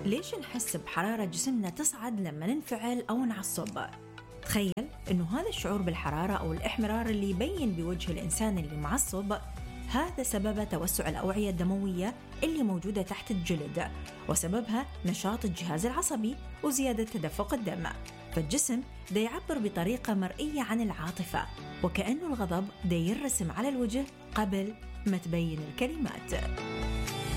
ليش نحس بحرارة جسمنا تصعد لما ننفعل أو نعصب؟ تخيل إنه هذا الشعور بالحرارة أو الإحمرار اللي يبين بوجه الإنسان اللي معصب هذا سبب توسع الأوعية الدموية اللي موجودة تحت الجلد، وسببها نشاط الجهاز العصبي وزيادة تدفق الدم. فالجسم دا يعبر بطريقة مرئية عن العاطفة، وكأنه الغضب دا يرسم على الوجه قبل ما تبين الكلمات.